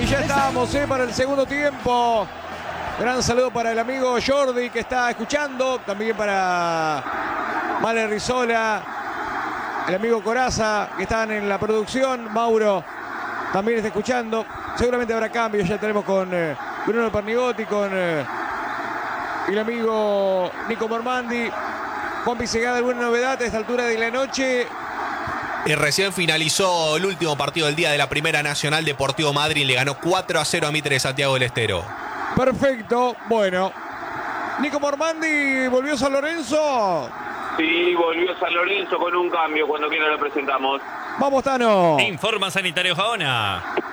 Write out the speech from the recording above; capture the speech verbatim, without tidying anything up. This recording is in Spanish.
ya estamos ¿eh? para el segundo tiempo. Gran saludo para el amigo Jordi que está escuchando. También para Male Rizola, el amigo Coraza que están en la producción. Mauro también está escuchando. Seguramente habrá cambios. Ya tenemos con eh, Bruno Pernigotti, con eh, el amigo Nico Mormandi. Juan Pisegada, alguna novedad a esta altura de la noche. Y recién finalizó el último partido del día de la Primera Nacional. Deportivo Madrid le ganó cuatro a cero a Mitre de Santiago del Estero. Perfecto, bueno. Nico Mormandi, ¿volvió San Lorenzo? Sí, volvió San Lorenzo con un cambio. Cuando quiera lo presentamos. Vamos, Tano. Informa Sanitario Jaona.